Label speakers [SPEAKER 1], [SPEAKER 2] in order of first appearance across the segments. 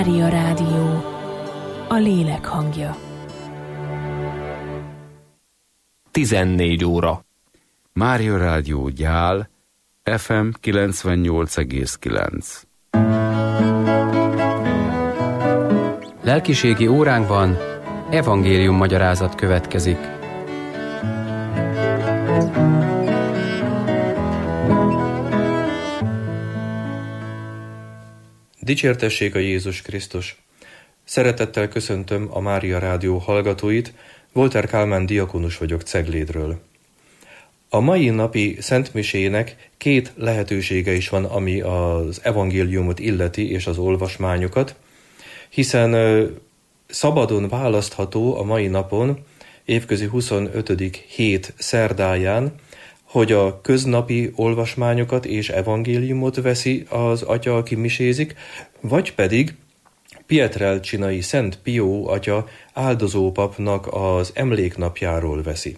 [SPEAKER 1] Mária Rádió, a lélek hangja.
[SPEAKER 2] 14 óra.
[SPEAKER 3] Mária Rádió Gyál, FM 98,9.
[SPEAKER 4] Lelkiségi óránkban evangélium magyarázat következik.
[SPEAKER 5] Dicsértessék a Jézus Krisztus! Szeretettel köszöntöm a Mária Rádió hallgatóit, Volter Kálmán diakonus vagyok Ceglédről. A mai napi szentmisének két lehetősége is van, ami az evangéliumot illeti és az olvasmányokat, hiszen szabadon választható a mai napon, évközi 25. hét szerdáján, hogy a köznapi olvasmányokat és evangéliumot veszi az atya, aki misézik, vagy pedig Pietrelcinai Szent Pió atya áldozópapnak az emléknapjáról veszi.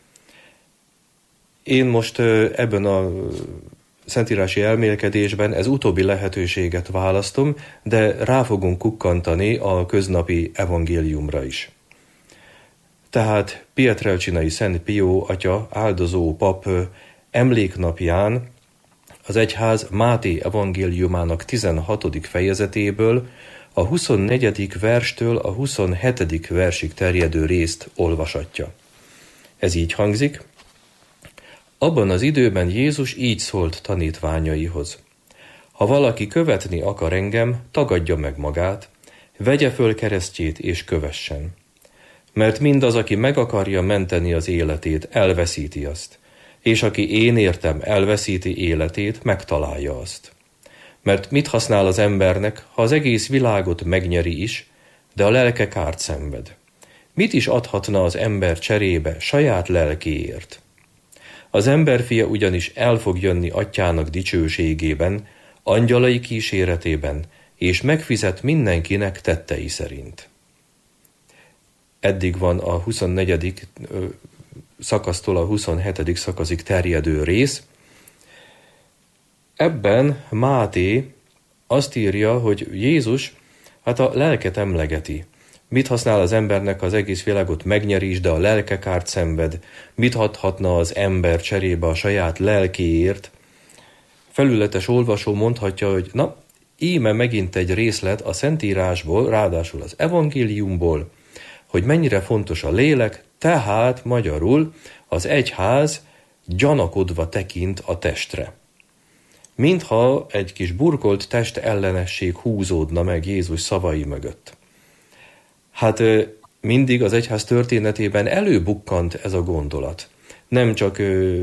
[SPEAKER 5] Én most ebben a szentírási elmélkedésben ez utóbbi lehetőséget választom, de rá fogunk kukkantani a köznapi evangéliumra is. Tehát Pietrelcinai Szent Pió atya áldozó pap emléknapján az egyház Máté evangéliumának 16. fejezetéből a 24. verstől a 27. versig terjedő részt olvasatja. Ez így hangzik: Abban az időben Jézus így szólt tanítványaihoz: Ha valaki követni akar engem, tagadja meg magát, vegye föl keresztjét és kövessen. Mert mindaz, aki meg akarja menteni az életét, elveszíti azt, és aki én értem elveszíti életét, megtalálja azt. Mert mit használ az embernek, ha az egész világot megnyeri is, de a lelke kárt szenved? Mit is adhatna az ember cserébe saját lelkéért? Az emberfia ugyanis el fog jönni atyának dicsőségében, angyalai kíséretében, és megfizet mindenkinek tettei szerint. Eddig van a 24. szakasztól a 27. szakaszig terjedő rész. Ebben Máté azt írja, hogy Jézus a lelket emlegeti. Mit használ az embernek, az egész világot megnyeri is, de a lelke kárt szenved? Mit adhatna az ember cserébe a saját lelkéért? Felületes olvasó mondhatja, hogy na, íme megint egy részlet a Szentírásból, ráadásul az evangéliumból, hogy mennyire fontos a lélek, tehát magyarul az egyház gyanakodva tekint a testre. Mintha egy kis burkolt test ellenesség húzódna meg Jézus szavai mögött. Hát mindig az egyház történetében előbukkant ez a gondolat. Nem csak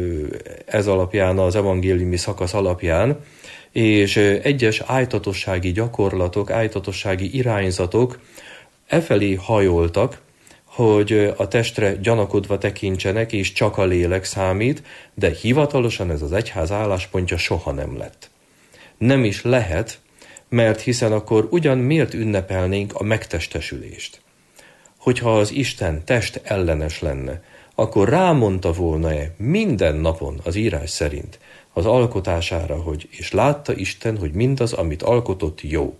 [SPEAKER 5] ez alapján, az evangéliumi szakasz alapján, és egyes ájtatossági gyakorlatok, ájtatossági irányzatok efelé hajoltak, hogy a testre gyanakodva tekintsenek, és csak a lélek számít, de hivatalosan ez az egyház álláspontja soha nem lett. Nem is lehet, mert hiszen akkor ugyan miért ünnepelnénk a megtestesülést? Hogyha az Isten test ellenes lenne, akkor rámondta volna-e minden napon az írás szerint az alkotására, hogy és látta Isten, hogy mindaz, amit alkotott, jó.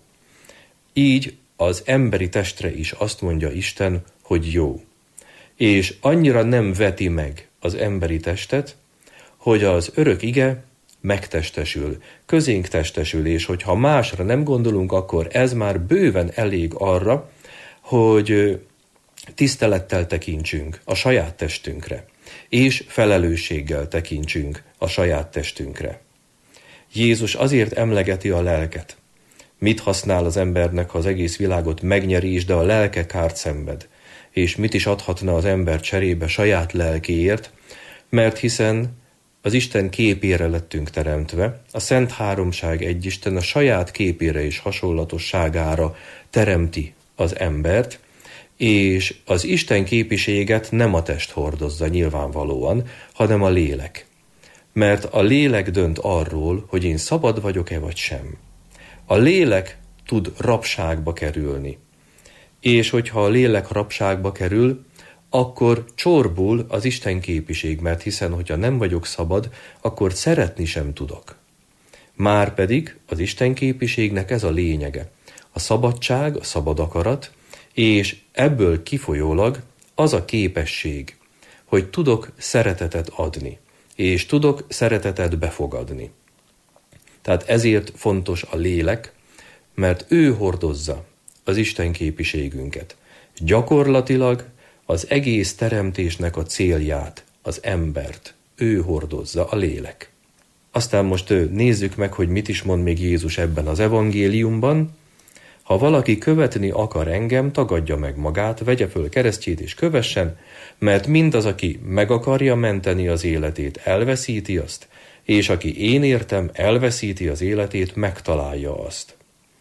[SPEAKER 5] Így az emberi testre is azt mondja Isten, hogy jó. És annyira nem veti meg az emberi testet, hogy az örök ige megtestesül, közénk testesül, és hogyha másra nem gondolunk, akkor ez már bőven elég arra, hogy tisztelettel tekintsünk a saját testünkre, és felelősséggel tekintsünk a saját testünkre. Jézus azért emlegeti a lelket. Mit használ az embernek, ha az egész világot megnyeri is, de a lelke kárt szenved? És mit is adhatna az ember cserébe saját lelkéért? Mert hiszen az Isten képére lettünk teremtve, a Szent Háromság egy Isten a saját képére és hasonlatosságára teremti az embert, és az Isten képiséget nem a test hordozza nyilvánvalóan, hanem a lélek. Mert a lélek dönt arról, hogy én szabad vagyok-e vagy sem. A lélek tud rabságba kerülni. És hogyha a lélek rabságba kerül, akkor csorbul az Isten képiség, mert hiszen, hogyha nem vagyok szabad, akkor szeretni sem tudok. Márpedig az Isten képiségnek ez a lényege. a szabadság, a szabad akarat, és ebből kifolyólag az a képesség, hogy tudok szeretetet adni, és tudok szeretetet befogadni. Tehát ezért fontos a lélek, mert ő hordozza az Isten képiségünket. Gyakorlatilag az egész teremtésnek a célját, az embert, ő hordozza, a lélek. Aztán most nézzük meg, hogy mit is mond még Jézus ebben az evangéliumban. Ha valaki követni akar engem, tagadja meg magát, vegye föl keresztjét és kövessen, mert mindaz, aki meg akarja menteni az életét, elveszíti azt, és aki én értem, elveszíti az életét, megtalálja azt.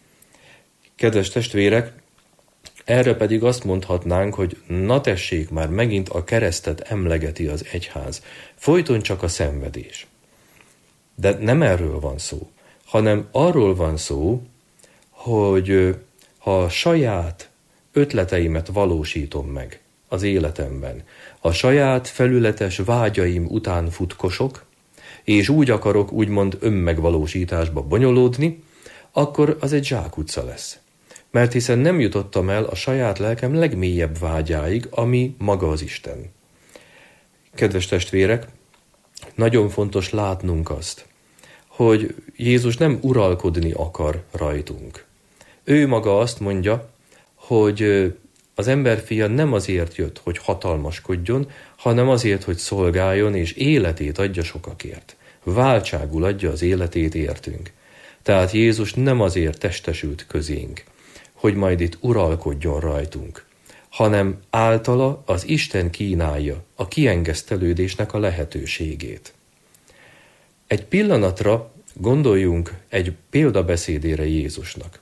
[SPEAKER 5] Kedves testvérek, erre pedig azt mondhatnánk, hogy na tessék, már megint a keresztet emlegeti az egyház. Folyton csak a szenvedés. De nem erről van szó, hanem arról van szó, hogy ha a saját ötleteimet valósítom meg az életemben, a saját felületes vágyaim után futkosok, és úgy akarok úgymond önmegvalósításba bonyolódni, akkor az egy zsákutca lesz. Mert hiszen nem jutottam el a saját lelkem legmélyebb vágyáig, ami maga az Isten. Kedves testvérek, nagyon fontos látnunk azt, hogy Jézus nem uralkodni akar rajtunk. Ő maga azt mondja, hogy az emberfia nem azért jött, hogy hatalmaskodjon, hanem azért, hogy szolgáljon és életét adja sokakért. Váltságul adja az életét értünk. Tehát Jézus nem azért testesült közénk, hogy majd itt uralkodjon rajtunk, hanem általa az Isten kínálja a kiengesztelődésnek a lehetőségét. Egy pillanatra gondoljunk egy példabeszédére Jézusnak.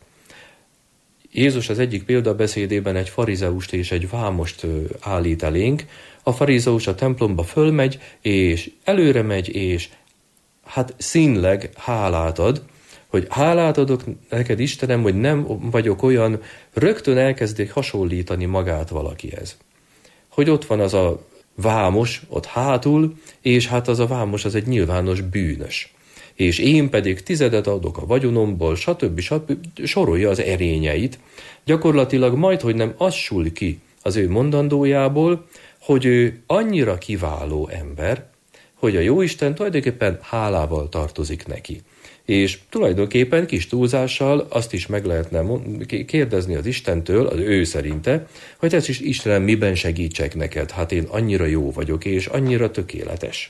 [SPEAKER 5] Jézus az egyik példabeszédében egy farizeust és egy vámost állít elénk. A farizeus a templomba fölmegy, és előre megy, és hát színleg hálát ad, hogy hálát adok neked, Istenem, hogy nem vagyok olyan, rögtön elkezdik hasonlítani magát valakihez. Hogy ott van az a vámos ott hátul, és hát az a vámos az egy nyilvános bűnös. És én pedig 10 adok a vagyonomból, stb. Sorolja az erényeit. Gyakorlatilag majdhogy nem az sul ki az ő mondandójából, hogy ő annyira kiváló ember, hogy a Jóisten tulajdonképpen hálával tartozik neki. És tulajdonképpen kis túlzással azt is meg lehetne kérdezni az Istentől, az ő szerinte, hogy ez is Istenem, miben segítsek neked? Hát én annyira jó vagyok, és annyira tökéletes.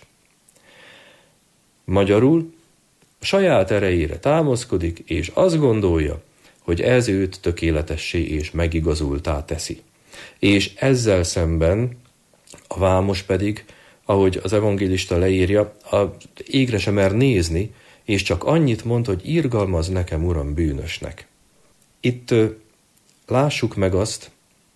[SPEAKER 5] Magyarul a saját erejére támaszkodik, és azt gondolja, hogy ez őt tökéletessé és megigazultá teszi. És ezzel szemben a vámos pedig, ahogy az evangélista leírja, az égre sem mer nézni, és csak annyit mond, hogy irgalmaz nekem, Uram, bűnösnek. Itt lássuk meg azt,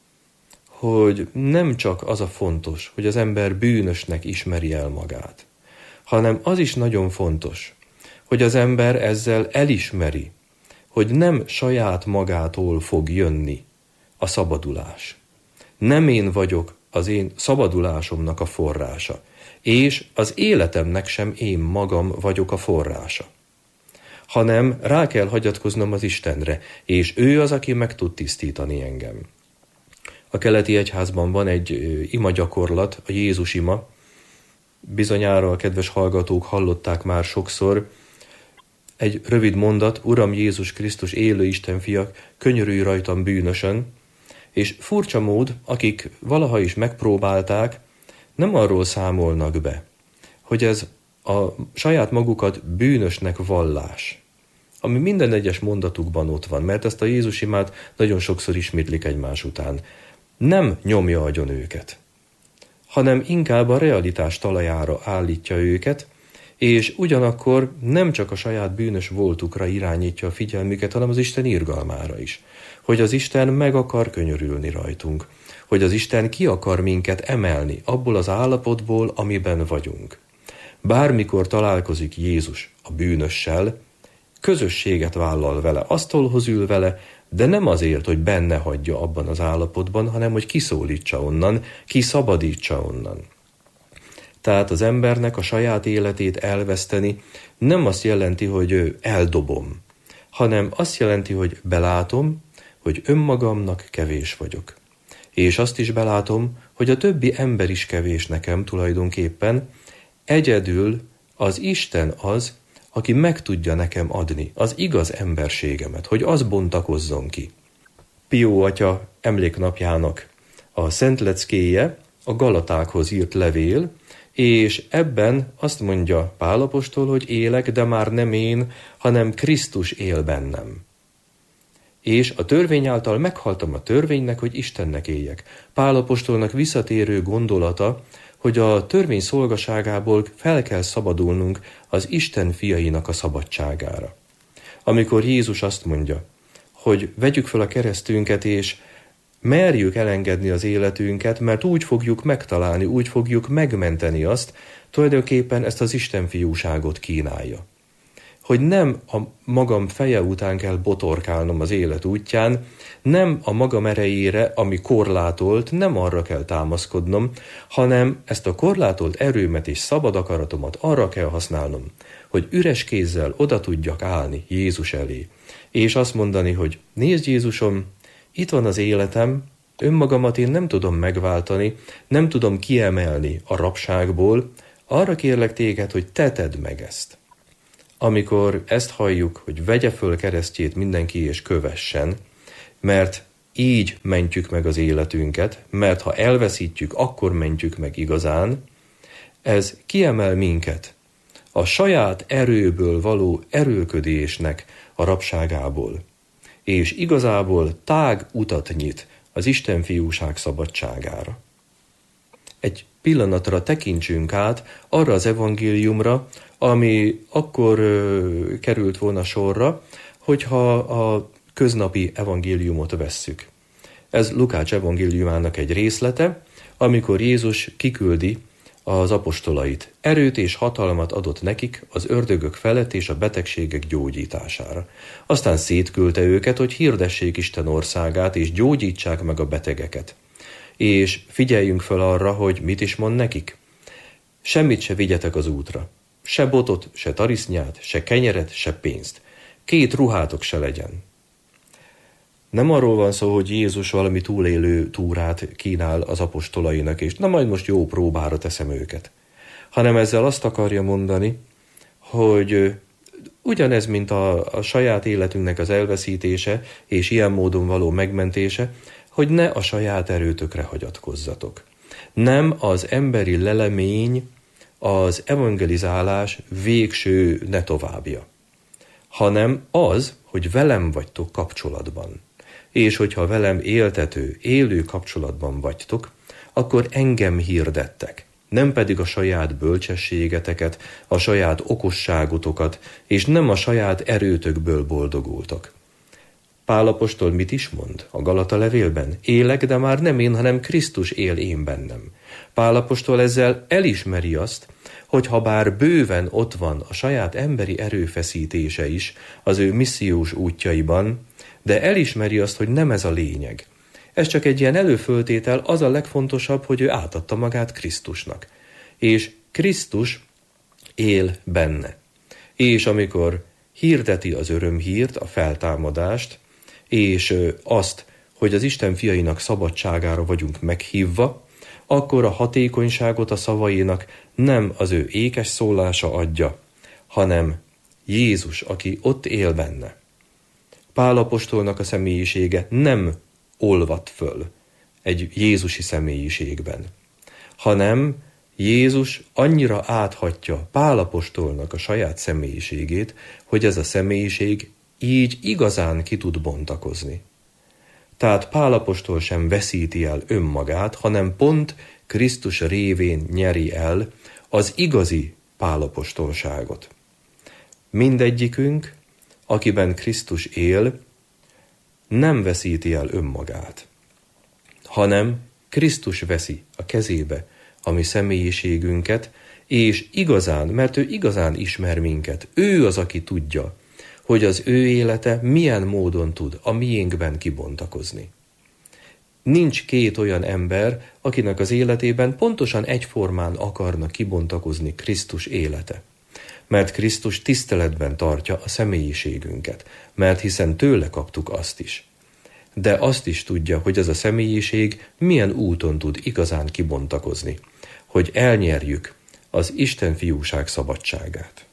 [SPEAKER 5] hogy nem csak az a fontos, hogy az ember bűnösnek ismeri el magát, hanem az is nagyon fontos, hogy az ember ezzel elismeri, hogy nem saját magától fog jönni a szabadulás. Nem én vagyok az én szabadulásomnak a forrása, és az életemnek sem én magam vagyok a forrása, hanem rá kell hagyatkoznom az Istenre, és ő az, aki meg tud tisztítani engem. A keleti egyházban van egy imagyakorlat, a Jézus ima. Bizonyára a kedves hallgatók hallották már sokszor. Egy rövid mondat: Uram Jézus Krisztus, élő Isten fia, könyörülj rajtam bűnösön. És furcsa mód, akik valaha is megpróbálták, nem arról számolnak be, hogy ez a saját magukat bűnösnek vallás, ami minden egyes mondatukban ott van, mert ezt a Jézus imát nagyon sokszor ismétlik egymás után. Nem nyomja agyon őket, hanem inkább a realitás talajára állítja őket, és ugyanakkor nem csak a saját bűnös voltukra irányítja a figyelmüket, hanem az Isten irgalmára is. Hogy az Isten meg akar könyörülni rajtunk, hogy az Isten ki akar minket emelni abból az állapotból, amiben vagyunk. Bármikor találkozik Jézus a bűnössel, közösséget vállal vele, asztalhoz ül vele, de nem azért, hogy benne hagyja abban az állapotban, hanem hogy kiszólítsa onnan, kiszabadítsa onnan. Tehát az embernek a saját életét elveszteni nem azt jelenti, hogy eldobom, hanem azt jelenti, hogy belátom, hogy önmagamnak kevés vagyok. És azt is belátom, hogy a többi ember is kevés nekem tulajdonképpen, egyedül az Isten az, aki meg tudja nekem adni az igaz emberségemet, hogy az bontakozzon ki. Pió atya emléknapjának a szent leckéje a Galatákhoz írt levél, és ebben azt mondja Pál apostol, hogy élek, de már nem én, hanem Krisztus él bennem. És a törvény által meghaltam a törvénynek, hogy Istennek éljek. Pál apostolnak visszatérő gondolata, hogy a törvény szolgaságából fel kell szabadulnunk az Isten fiainak a szabadságára. Amikor Jézus azt mondja, hogy vegyük fel a keresztünket, és merjük elengedni az életünket, mert úgy fogjuk megtalálni, úgy fogjuk megmenteni azt, tulajdonképpen ezt az Isten fiúságot kínálja. Hogy nem a magam feje után kell botorkálnom az élet útján, nem a magam erejére, ami korlátolt, nem arra kell támaszkodnom, hanem ezt a korlátolt erőmet és szabad akaratomat arra kell használnom, hogy üres kézzel oda tudjak állni Jézus elé, és azt mondani, hogy nézd Jézusom, itt van az életem, önmagamat én nem tudom megváltani, nem tudom kiemelni a rabságból, arra kérlek téged, hogy te tedd meg ezt. Amikor ezt halljuk, hogy vegye föl keresztjét mindenki és kövessen, mert így mentjük meg az életünket, mert ha elveszítjük, akkor mentjük meg igazán, ez kiemel minket a saját erőből való erőködésnek a rabságából, és igazából tág utat nyit az Isten fiúság szabadságára. Egy pillanatra tekintsünk át arra az evangéliumra, ami akkor került volna sorra, hogyha a köznapi evangéliumot vesszük. Ez Lukács evangéliumának egy részlete, amikor Jézus kiküldi az apostolait. Erőt és hatalmat adott nekik az ördögök felett és a betegségek gyógyítására. Aztán szétküldte őket, hogy hirdessék Isten országát és gyógyítsák meg a betegeket. És figyeljünk fel arra, hogy mit is mond nekik. Semmit se vigyetek az útra. Se botot, se tarisznyát, se kenyeret, se pénzt. 2 ruhátok se legyen. Nem arról van szó, hogy Jézus valami túlélő túrát kínál az apostolainak, és na majd most jó próbára teszem őket. Hanem ezzel azt akarja mondani, hogy ugyanez, mint a saját életünknek az elveszítése, és ilyen módon való megmentése, hogy ne a saját erőtökre hagyatkozzatok. Nem az emberi lelemény, az evangelizálás végső ne továbbja, hanem az, hogy velem vagytok kapcsolatban. És hogyha velem éltető, élő kapcsolatban vagytok, akkor engem hirdettek, nem pedig a saját bölcsességeteket, a saját okosságotokat, és nem a saját erőtökből boldogultok. Pál apostol mit is mond a Galata levélben? Élek, de már nem én, hanem Krisztus él én bennem. Pál apostol ezzel elismeri azt, hogy ha bár bőven ott van a saját emberi erőfeszítése is az ő missziós útjaiban, de elismeri azt, hogy nem ez a lényeg. Ez csak egy ilyen előföltétel, az a legfontosabb, hogy ő átadta magát Krisztusnak. És Krisztus él benne. És amikor hirdeti az örömhírt, a feltámadást, és azt, hogy az Isten fiainak szabadságára vagyunk meghívva, akkor a hatékonyságot a szavainak nem az ő ékes szólása adja, hanem Jézus, aki ott él benne. Pál apostolnak a személyisége nem olvad föl egy jézusi személyiségben, hanem Jézus annyira áthatja Pál apostolnak a saját személyiségét, hogy ez a személyiség így igazán ki tud bontakozni. Tehát Pál apostol sem veszíti el önmagát, hanem pont Krisztus révén nyeri el az igazi Pál apostolságot. Mindegyikünk, akiben Krisztus él, nem veszíti el önmagát, hanem Krisztus veszi a kezébe a mi személyiségünket, és igazán, mert ő igazán ismer minket, ő az, aki tudja, hogy az ő élete milyen módon tud a miénkben kibontakozni. Nincs 2 olyan ember, akinek az életében pontosan egyformán akarna kibontakozni Krisztus élete. Mert Krisztus tiszteletben tartja a személyiségünket, mert hiszen tőle kaptuk azt is. de azt is tudja, hogy ez a személyiség milyen úton tud igazán kibontakozni, hogy elnyerjük az Isten fiúság szabadságát.